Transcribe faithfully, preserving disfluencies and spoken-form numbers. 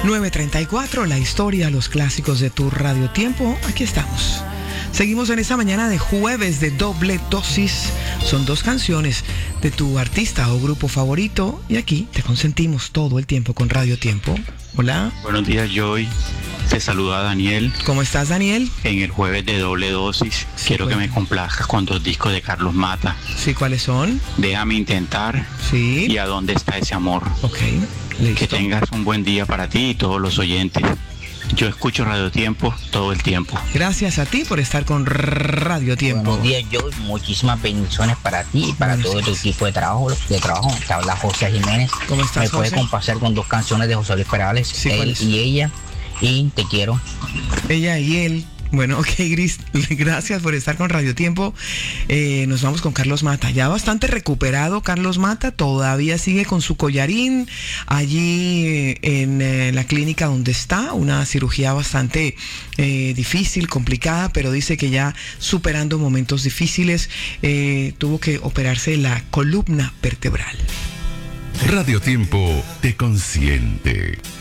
nueve treinta y cuatro, la historia, los clásicos de tu Radio Tiempo. Aquí estamos. Seguimos en esta mañana de jueves de doble dosis. Son dos canciones de tu artista o grupo favorito y aquí te consentimos todo el tiempo con Radio Tiempo. Hola. Buenos días, Joy. Te saluda Daniel. ¿Cómo estás, Daniel? En el jueves de doble dosis, Sí, quiero pues. que me complazcas con dos discos de Carlos Mata. Sí, ¿cuáles son? Déjame intentar Sí. y A dónde está ese amor. Ok, listo. Que tengas un buen día para ti y todos los oyentes. Yo escucho Radio Tiempo todo el tiempo. Gracias a ti por estar con Radio Tiempo. Buenos días, Joy. Muchísimas bendiciones para ti y para Buenos todo tu días. equipo de trabajo. De trabajo. Te habla José Jiménez. ¿Cómo estás, Me puedes José? complacer con dos canciones de José Luis Perales, Sí, él ¿cuáles? y ella. Y Te quiero. Ella y él. Bueno, ok, Gris, gracias por estar con Radio Tiempo. Eh, nos vamos con Carlos Mata. Ya bastante recuperado Carlos Mata, todavía sigue con su collarín allí eh, en eh, la clínica donde está, una cirugía bastante eh, difícil, complicada, pero dice que ya superando momentos difíciles, eh, tuvo que operarse la columna vertebral. Radio Tiempo te consiente.